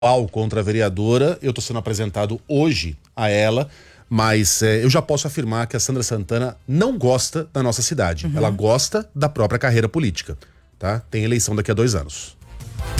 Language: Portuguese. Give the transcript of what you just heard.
contra a vereadora. Eu estou sendo apresentado hoje a ela, mas eu já posso afirmar que a Sandra Santana não gosta da nossa cidade. Ela gosta da própria carreira política, tá? Tem eleição daqui a 2 anos.